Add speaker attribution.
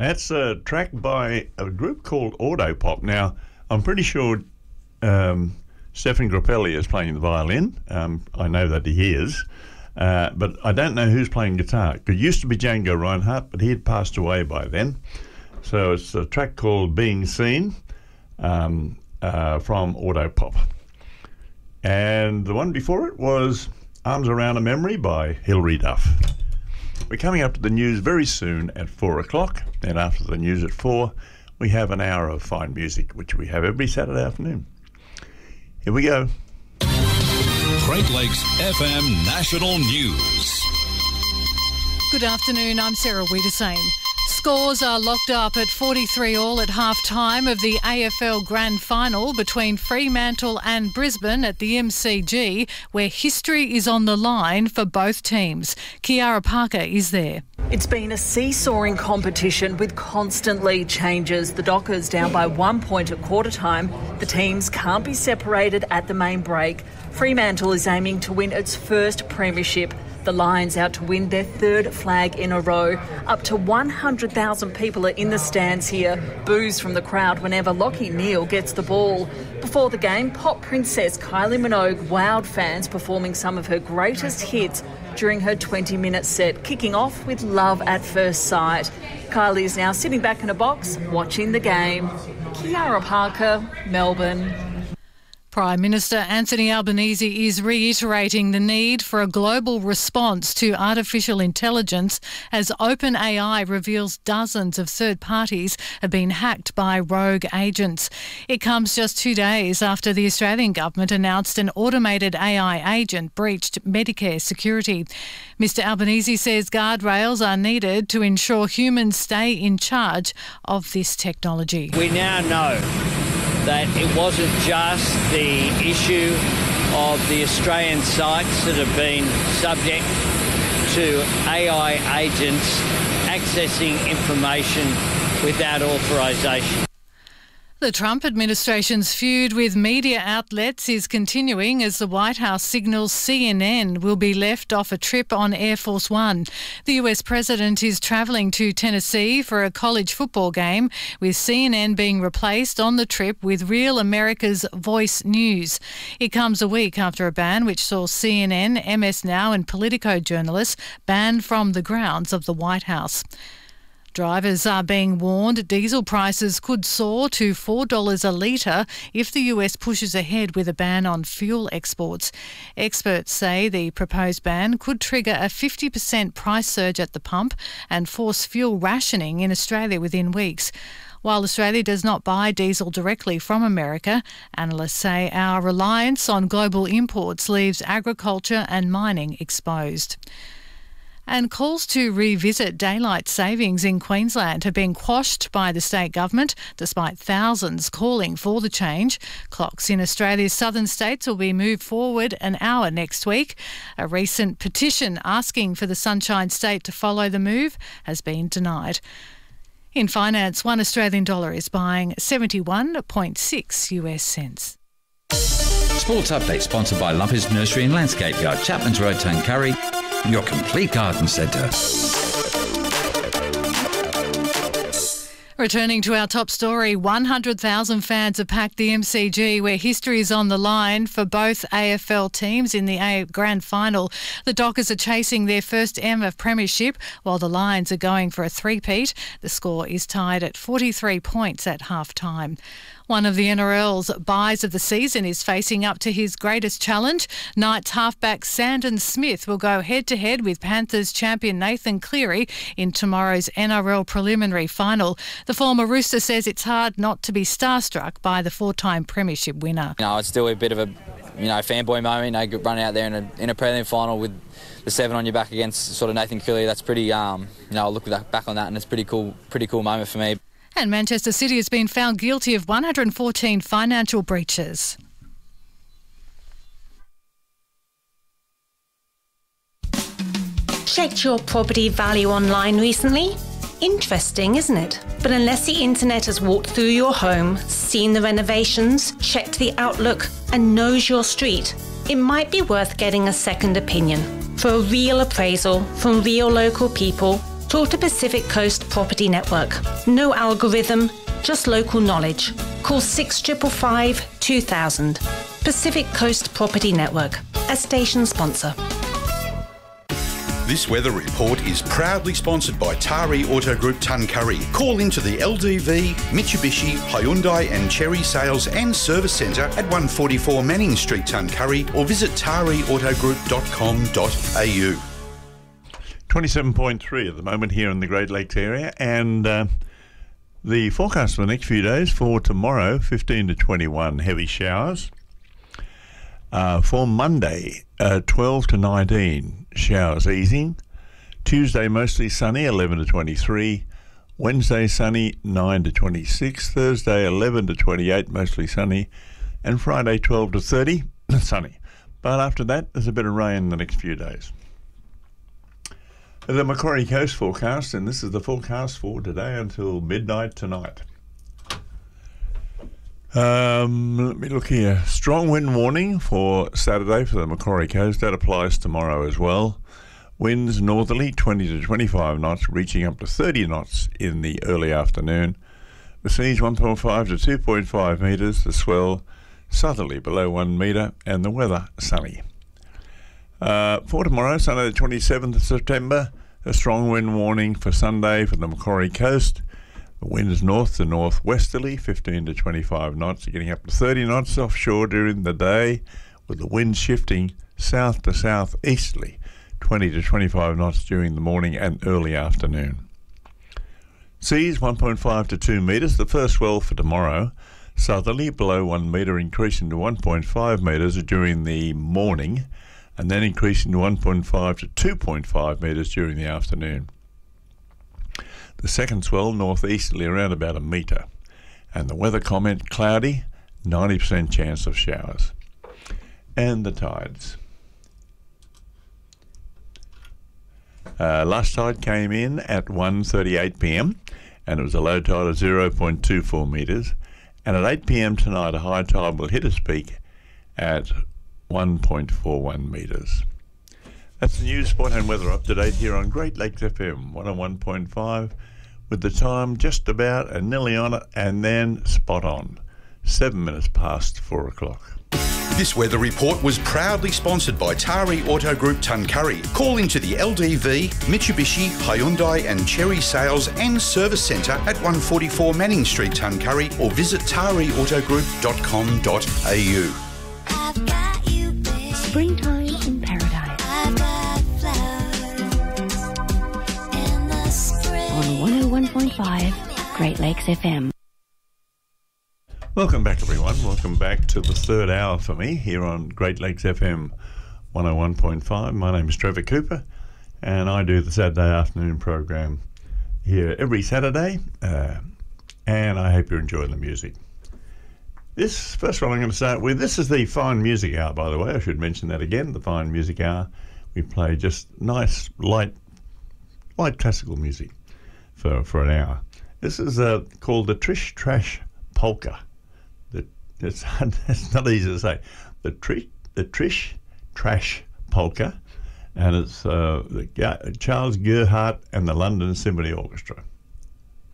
Speaker 1: That's a track by a group called Autopop. Now, I'm pretty sure Stefan Grappelli is playing the violin. I know that he is. But I don't know who's playing guitar. It used to be Django Reinhardt, but he had passed away by then. So it's a track called Being Seen from Autopop. And the one before it was Arms Around a Memory by Hilary Duff. We're coming up to the news very soon at 4 o'clock. And after the news at 4, we have an hour of fine music, which we have every Saturday afternoon. Here we go.
Speaker 2: Great Lakes FM National News.
Speaker 3: Good afternoon, I'm Sarah Wiedersame. Scores are locked up at 43-all at half-time of the AFL Grand Final between Fremantle and Brisbane at the MCG, where history is on the line for both teams. Kiara Parker is there.
Speaker 4: It's been a seesawing competition with constant lead changes. The Dockers down by 1 point at quarter time. The teams can't be separated at the main break. Fremantle is aiming to win its first premiership. The Lions out to win their third flag in a row. Up to 100,000 people are in the stands here. Boos from the crowd whenever Lachie Neale gets the ball. Before the game, pop princess Kylie Minogue wowed fans performing some of her greatest hits during her 20-minute set, kicking off with Love at First Sight. Kylie is now sitting back in a box watching the game. Kiara Parker, Melbourne.
Speaker 3: Prime Minister Anthony Albanese is reiterating the need for a global response to artificial intelligence as OpenAI reveals dozens of third parties have been hacked by rogue agents. It comes just 2 days after the Australian government announced an automated AI agent breached Medicare security. Mr Albanese says guardrails are needed to ensure humans stay in charge of this technology.
Speaker 5: We now know that it wasn't just the issue of the Australian sites that have been subject to AI agents accessing information without authorisation.
Speaker 3: The Trump administration's feud with media outlets is continuing as the White House signals CNN will be left off a trip on Air Force One. The US president is travelling to Tennessee for a college football game, with CNN being replaced on the trip with Real America's Voice News. It comes a week after a ban which saw CNN, MS Now and Politico journalists banned from the grounds of the White House. Drivers are being warned diesel prices could soar to $4 a litre if the US pushes ahead with a ban on fuel exports. Experts say the proposed ban could trigger a 50% price surge at the pump and force fuel rationing in Australia within weeks. While Australia does not buy diesel directly from America, analysts say our reliance on global imports leaves agriculture and mining exposed. And calls to revisit daylight savings in Queensland have been quashed by the state government, despite thousands calling for the change. Clocks in Australia's southern states will be moved forward an hour next week. A recent petition asking for the Sunshine State to follow the move has been denied. In finance, $1 Australian dollar is buying 71.6 US cents.
Speaker 6: Sports Update sponsored by Lumpy's Nursery and Landscape Yard, Chapman's Road, Tuncurry, your complete garden centre.
Speaker 3: Returning to our top story, 100,000 fans have packed the MCG, where history is on the line for both AFL teams in the Grand Final. The Dockers are chasing their first ever premiership, while the Lions are going for a three-peat. The score is tied at 43 points at half-time. One of the NRL's buys of the season is facing up to his greatest challenge. Knights halfback Sandon Smith will go head-to-head with Panthers champion Nathan Cleary in tomorrow's NRL preliminary final. The former Rooster says it's hard not to be starstruck by the four-time premiership winner.
Speaker 7: It's still a bit of a fanboy moment. Run out there in a prelim final with the 7 on your back against sort of Nathan Cleary. That's pretty. I'll look back on that, and it's pretty cool moment for me.
Speaker 3: And Manchester City has been found guilty of 114 financial breaches.
Speaker 8: Checked your property value online recently? Interesting, isn't it? But unless the internet has walked through your home, seen the renovations, checked the outlook, and knows your street, it might be worth getting a second opinion. For a real appraisal from real local people, Talk to Pacific Coast Property Network. No algorithm, just local knowledge. Call 6555 2000. Pacific Coast Property Network, a station sponsor.
Speaker 9: This weather report is proudly sponsored by Tari Auto Group Tuncurry. Call into the LDV, Mitsubishi, Hyundai and Cherry Sales and Service Centre at 144 Manning Street, Tuncurry, or visit tariautogroup.com.au.
Speaker 1: 27.3 at the moment here in the Great Lakes area, and the forecast for the next few days: for tomorrow, 15 to 21 heavy showers. For Monday, 12 to 19 showers easing. Tuesday, mostly sunny, 11 to 23. Wednesday, sunny, 9 to 26. Thursday, 11 to 28, mostly sunny. And Friday, 12 to 30, sunny. But after that, there's a bit of rain in the next few days. The Macquarie Coast forecast, and this is the forecast for today until midnight tonight. Let me look here. Strong wind warning for Saturday for the Macquarie Coast. That applies tomorrow as well. Winds northerly 20 to 25 knots, reaching up to 30 knots in the early afternoon. The seas 1.5 to 2.5 metres. The swell southerly below 1 metre, and the weather sunny. For tomorrow, Sunday the 27th of September, a strong wind warning for Sunday for the Macquarie Coast. The wind is north to northwesterly, 15 to 25 knots, getting up to 30 knots offshore during the day, with the wind shifting south to southeasterly, 20 to 25 knots during the morning and early afternoon. Seas 1.5 to 2 metres. The first swell for tomorrow, southerly below 1 metre, increasing to 1.5 metres during the morning, and then increasing to 1.5 to 2.5 metres during the afternoon. The second swell northeasterly around about 1 metre, and the weather comment cloudy, 90% chance of showers. And the tides. Last tide came in at 1:38 p.m. and it was a low tide of 0.24 metres, and at 8 p.m. tonight a high tide will hit its peak at 1.41 metres. That's the news, sport and weather up to date here on Great Lakes FM 101.5, with the time just about and nearly on it, and then spot on, 7 minutes past 4 o'clock.
Speaker 9: This weather report was proudly sponsored by Tari Auto Group Tuncurry. Call into the LDV, Mitsubishi, Hyundai and Cherry Sales and Service Centre at 144 Manning Street, Tuncurry, or visit tariautogroup.com.au.
Speaker 10: Springtime in paradise. On 101.5 Great Lakes FM.
Speaker 1: Welcome back, everyone. Welcome back to the third hour for me here on Great Lakes FM 101.5. My name is Trevor Cooper, and I do the Saturday afternoon program here every Saturday, and I hope you're enjoying the music. This first one I'm going to start with, this is the Fine Music Hour, by the way. I should mention that again, the Fine Music Hour. We play just nice, light classical music for an hour. This is called the Trish Trash Polka. It's not easy to say. The Trish Trash Polka, and it's Charles Gerhardt and the London Symphony Orchestra.